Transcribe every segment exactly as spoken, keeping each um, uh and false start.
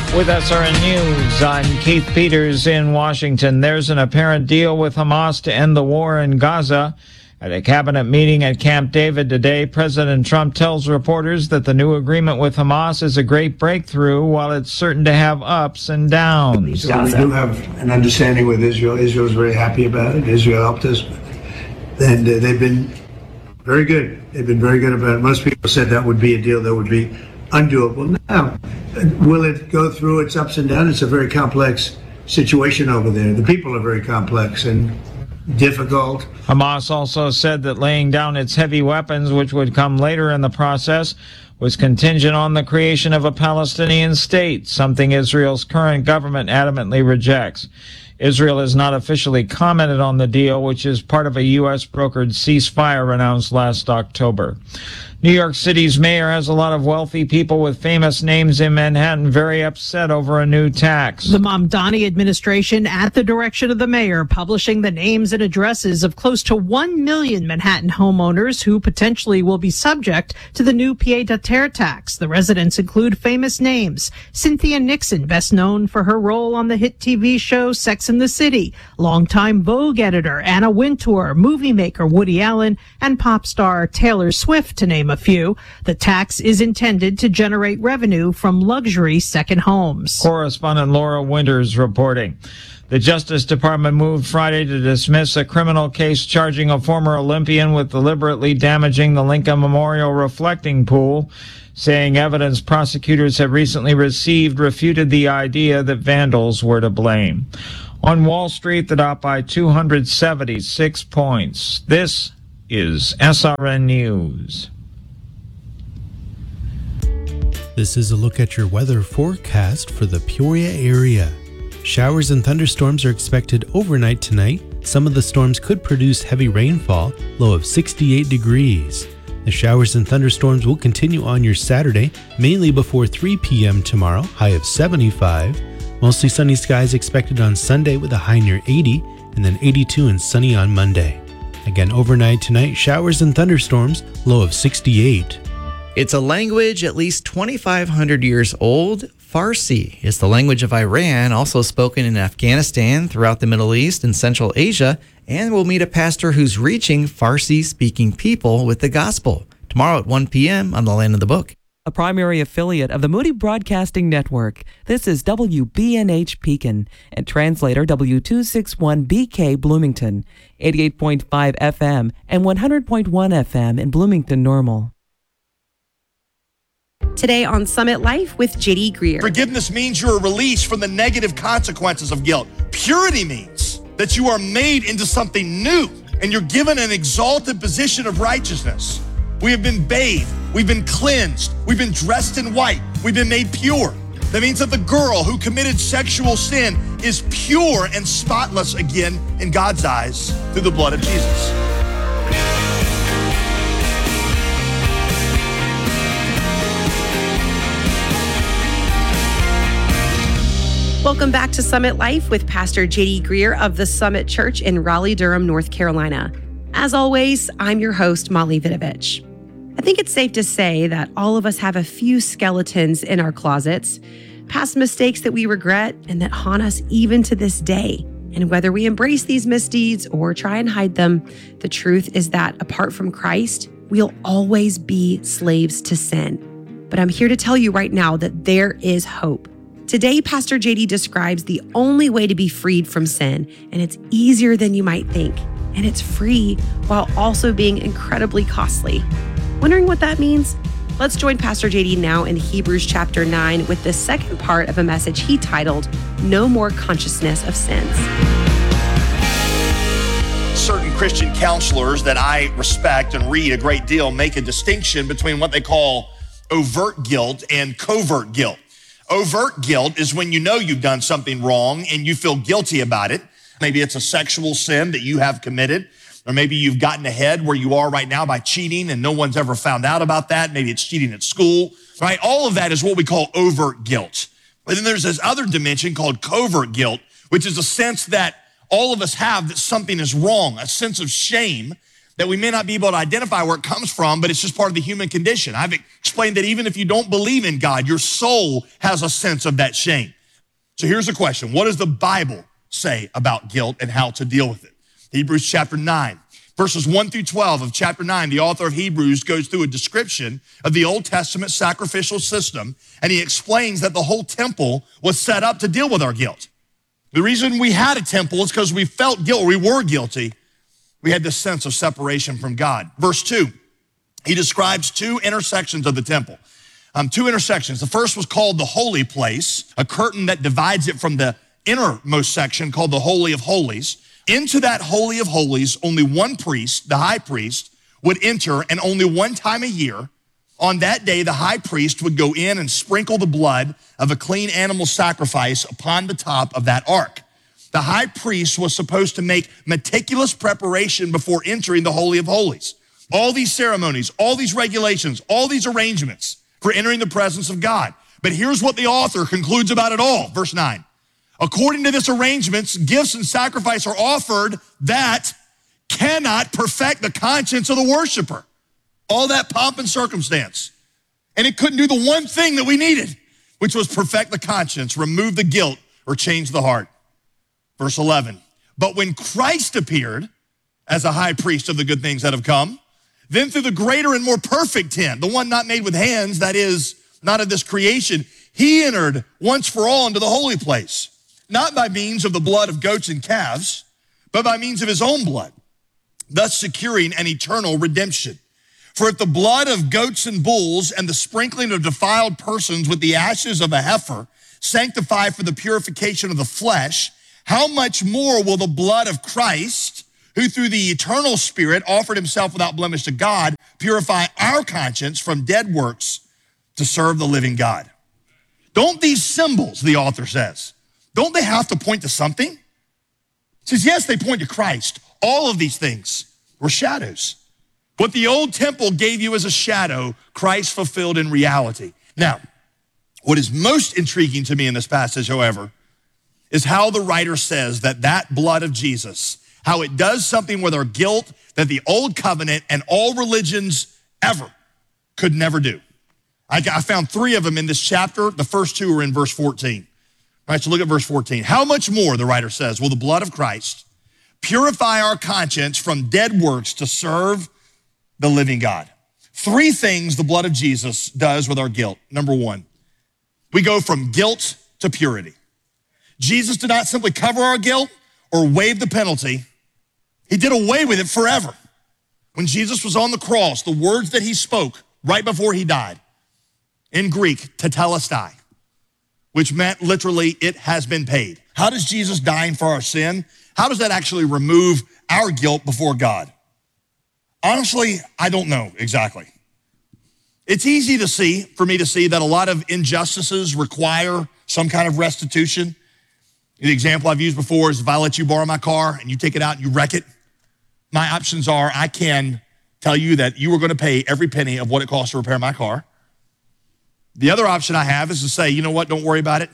With S R N News, I'm Keith Peters in Washington. There's an apparent deal with Hamas to end the war in Gaza. At a cabinet meeting at Camp David today, President Trump tells reporters that the new agreement with Hamas is a great breakthrough, while it's certain to have ups and downs. So we do have an understanding with Israel. Israel is very happy about it. Israel helped us. And uh, they've been very good. They've been very good about it. Most people said that would be a deal that would be undoable. Now, will it go through its ups and downs? It's a very complex situation over there. The people are very complex and difficult. Hamas also said that laying down its heavy weapons, which would come later in the process, was contingent on the creation of a Palestinian state, something Israel's current government adamantly rejects. Israel has not officially commented on the deal, which is part of a U S brokered ceasefire announced last October. New York City's mayor has a lot of wealthy people with famous names in Manhattan very upset over a new tax. The Mamdani administration, at the direction of the mayor, publishing the names and addresses of close to one million Manhattan homeowners who potentially will be subject to the new pied-à-terre tax. The residents include famous names: Cynthia Nixon, best known for her role on the hit T V show Sex and the City, longtime Vogue editor Anna Wintour, movie maker Woody Allen, and pop star Taylor Swift, to name a few. The tax is intended to generate revenue from luxury second homes. Correspondent Laura Winters reporting. The Justice Department moved Friday to dismiss a criminal case charging a former Olympian with deliberately damaging the Lincoln Memorial reflecting pool, saying evidence prosecutors have recently received refuted the idea that vandals were to blame. On Wall Street, the Dow by two hundred seventy-six points. This is S R N News. This is a look at your weather forecast for the Peoria area. Showers and thunderstorms are expected overnight tonight. Some of the storms could produce heavy rainfall, low of sixty-eight degrees. The showers and thunderstorms will continue on your Saturday, mainly before three p.m. tomorrow, high of seventy-five. Mostly sunny skies expected on Sunday with a high near eighty, and then eighty-two and sunny on Monday. Again, overnight tonight, showers and thunderstorms, low of sixty-eight. It's a language at least twenty-five hundred years old. Farsi is the language of Iran, also spoken in Afghanistan, throughout the Middle East and Central Asia, and we'll meet a pastor who's reaching Farsi-speaking people with the gospel tomorrow at one p.m. on the Land of the Book. A primary affiliate of the Moody Broadcasting Network, this is W B N H Pekin and translator W two sixty-one B K Bloomington, eighty-eight point five F M and one hundred point one F M in Bloomington Normal. Today on Summit Life with J D Greer. Forgiveness means you're released from the negative consequences of guilt. Purity means that you are made into something new and you're given an exalted position of righteousness. We have been bathed, we've been cleansed, we've been dressed in white, we've been made pure. That means that the girl who committed sexual sin is pure and spotless again in God's eyes through the blood of Jesus. Welcome back to Summit Life with Pastor J D Greer of the Summit Church in Raleigh-Durham, North Carolina. As always, I'm your host, Molly Vidovich. I think it's safe to say that all of us have a few skeletons in our closets, past mistakes that we regret and that haunt us even to this day. And whether we embrace these misdeeds or try and hide them, the truth is that apart from Christ, we'll always be slaves to sin. But I'm here to tell you right now that there is hope. Today, Pastor J D describes the only way to be freed from sin, and it's easier than you might think. And it's free while also being incredibly costly. Wondering what that means? Let's join Pastor J D now in Hebrews chapter nine with the second part of a message he titled, No More Consciousness of Sins. Certain Christian counselors that I respect and read a great deal make a distinction between what they call overt guilt and covert guilt. Overt guilt is when you know you've done something wrong and you feel guilty about it. Maybe it's a sexual sin that you have committed, or maybe you've gotten ahead where you are right now by cheating and no one's ever found out about that. Maybe it's cheating at school, right? All of that is what we call overt guilt. But then there's this other dimension called covert guilt, which is a sense that all of us have that something is wrong, a sense of shame that we may not be able to identify where it comes from, but it's just part of the human condition. I've explained that even if you don't believe in God, your soul has a sense of that shame. So here's the question. What does the Bible say about guilt and how to deal with it? Hebrews chapter nine, verses one through twelve of chapter nine, the author of Hebrews goes through a description of the Old Testament sacrificial system, and he explains that the whole temple was set up to deal with our guilt. The reason we had a temple is because we felt guilt, or we were guilty. We had this sense of separation from God. Verse two, he describes two intersections of the temple. Um, two intersections. The first was called the holy place, a curtain that divides it from the innermost section called the Holy of Holies. Into that Holy of Holies, only one priest, the high priest, would enter, and only one time a year, on that day, the high priest would go in and sprinkle the blood of a clean animal sacrifice upon the top of that ark. The high priest was supposed to make meticulous preparation before entering the Holy of Holies. All these ceremonies, all these regulations, all these arrangements for entering the presence of God. But here's what the author concludes about it all, verse nine. According to this arrangements, gifts and sacrifice are offered that cannot perfect the conscience of the worshiper. All that pomp and circumstance. And it couldn't do the one thing that we needed, which was perfect the conscience, remove the guilt, or change the heart. Verse eleven, but when Christ appeared as a high priest of the good things that have come, then through the greater and more perfect tent, the one not made with hands, that is, not of this creation, he entered once for all into the holy place, not by means of the blood of goats and calves, but by means of his own blood, thus securing an eternal redemption. For if the blood of goats and bulls and the sprinkling of defiled persons with the ashes of a heifer sanctify for the purification of the flesh, how much more will the blood of Christ, who through the eternal Spirit offered himself without blemish to God, purify our conscience from dead works to serve the living God? Don't these symbols, the author says, don't they have to point to something? He says, yes, they point to Christ. All of these things were shadows. What the old temple gave you as a shadow, Christ fulfilled in reality. Now, what is most intriguing to me in this passage, however, is how the writer says that that blood of Jesus, how it does something with our guilt that the old covenant and all religions ever could never do. I, I found three of them in this chapter. The first two are in verse fourteen. All right, so look at verse fourteen. How much more, the writer says, will the blood of Christ purify our conscience from dead works to serve the living God? Three things the blood of Jesus does with our guilt. Number one, we go from guilt to purity. Jesus did not simply cover our guilt or waive the penalty. He did away with it forever. When Jesus was on the cross, the words that he spoke right before he died, in Greek, tetelestai, which meant literally, it has been paid. How does Jesus dying for our sin, how does that actually remove our guilt before God? Honestly, I don't know exactly. It's easy to see, for me to see, that a lot of injustices require some kind of restitution. The example I've used before is if I let you borrow my car and you take it out and you wreck it, my options are I can tell you that you are going to pay every penny of what it costs to repair my car. The other option I have is to say, you know what, don't worry about it.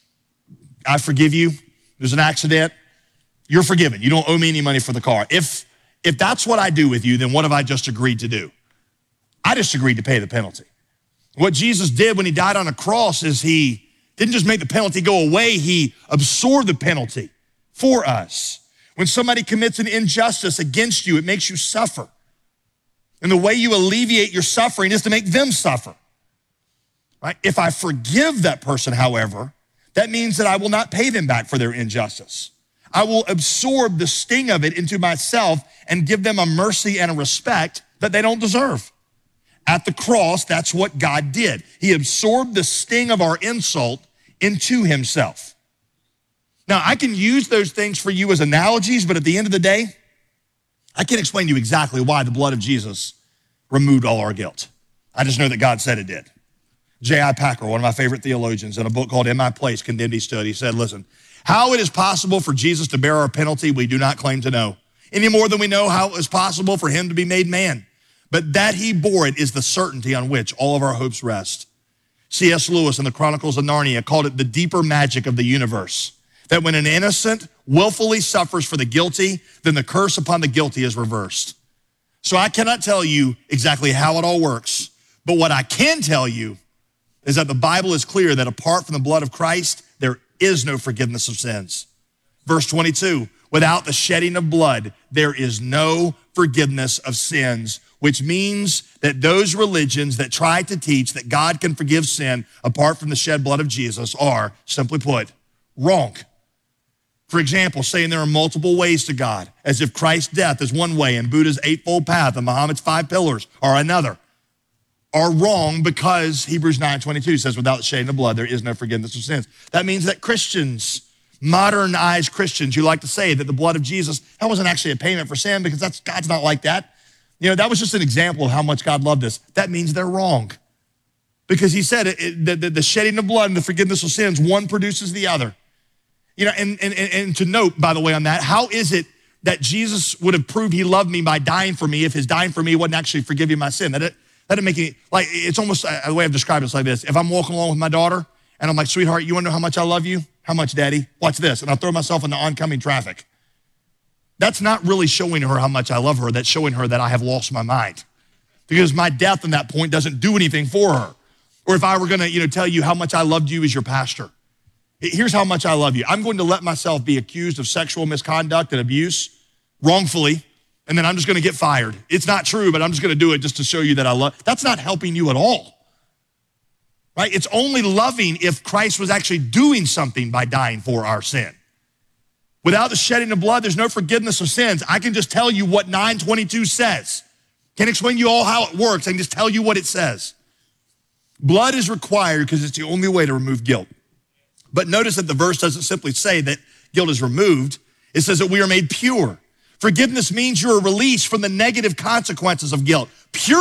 I forgive you. There's an accident. You're forgiven. You don't owe me any money for the car. If, if that's what I do with you, then what have I just agreed to do? I just agreed to pay the penalty. What Jesus did when he died on a cross is he didn't just make the penalty go away, he absorbed the penalty for us. When somebody commits an injustice against you, it makes you suffer. And the way you alleviate your suffering is to make them suffer. Right? If I forgive that person, however, that means that I will not pay them back for their injustice. I will absorb the sting of it into myself and give them a mercy and a respect that they don't deserve. At the cross, that's what God did. He absorbed the sting of our insult into himself. Now, I can use those things for you as analogies, but at the end of the day, I can't explain to you exactly why the blood of Jesus removed all our guilt. I just know that God said it did. J I Packer, one of my favorite theologians, in a book called In My Place, Condemned He Stood, he said, listen, how it is possible for Jesus to bear our penalty, we do not claim to know, any more than we know how it is possible for him to be made man. But that he bore it is the certainty on which all of our hopes rest. C S Lewis in the Chronicles of Narnia called it the deeper magic of the universe, that when an innocent willfully suffers for the guilty, then the curse upon the guilty is reversed. So I cannot tell you exactly how it all works. But what I can tell you is that the Bible is clear that apart from the blood of Christ, there is no forgiveness of sins. Verse twenty-two, without the shedding of blood, there is no forgiveness of sins, which means that those religions that try to teach that God can forgive sin apart from the shed blood of Jesus are, simply put, wrong. For example, saying there are multiple ways to God, as if Christ's death is one way and Buddha's eightfold path and Muhammad's five pillars are another, are wrong because Hebrews nine twenty-two says, without the shedding of blood, there is no forgiveness of sins. That means that Christians, modernized Christians, who like to say that the blood of Jesus, that wasn't actually a payment for sin because that's God's not like that. You know, that was just an example of how much God loved us. That means they're wrong. Because he said it, it, the, the shedding of blood and the forgiveness of sins, one produces the other. You know, and, and, and to note, by the way, on that, how is it that Jesus would have proved he loved me by dying for me if his dying for me wasn't actually forgiving my sin? That it, that didn't make any, like, it's almost, uh, the way I've described it is like this. If I'm walking along with my daughter and I'm like, sweetheart, you wanna know how much I love you? How much, daddy? Watch this. And I'll throw myself into oncoming traffic. That's not really showing her how much I love her. That's showing her that I have lost my mind. Because my death in that point doesn't do anything for her. Or if I were gonna, you know, tell you how much I loved you as your pastor. Here's how much I love you. I'm going to let myself be accused of sexual misconduct and abuse wrongfully, and then I'm just gonna get fired. It's not true, but I'm just gonna do it just to show you that I love. That's not helping you at all, right? It's only loving if Christ was actually doing something by dying for our sin. Without the shedding of blood, there's no forgiveness of sins. I can just tell you what nine twenty-two says. Can't explain to you all how it works. I can just tell you what it says. Blood is required because it's the only way to remove guilt. But notice that the verse doesn't simply say that guilt is removed. It says that we are made pure. Forgiveness means you are released from the negative consequences of guilt. Pure